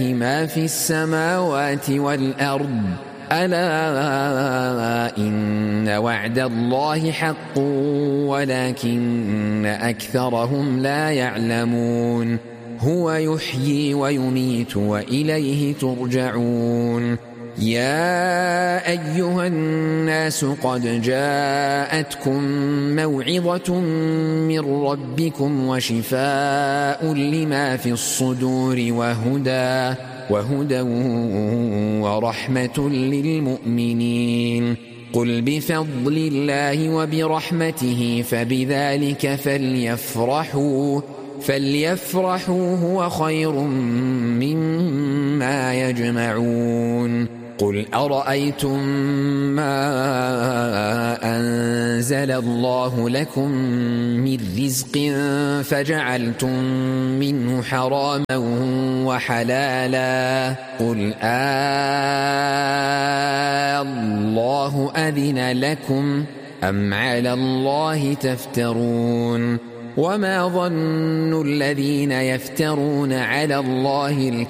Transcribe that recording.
ما في السماوات والأرض ألا إن وعد الله حق ولكن أكثرهم لا يعلمون هو يحيي ويميت وإليه ترجعون يا أيها الناس قد جاءتكم موعظة من ربكم وشفاء لما في الصدور وهدى ورحمة للمؤمنين قل بفضل الله وبرحمته فبذلك فليفرحوا هو خير مما يجمعون قل أرأيتم ما أنزل الله لكم من رزق فجعلتم منه حراما وحلالا قل الله أذن لكم أم على الله تفترون وما ظن الذين يفترون على الله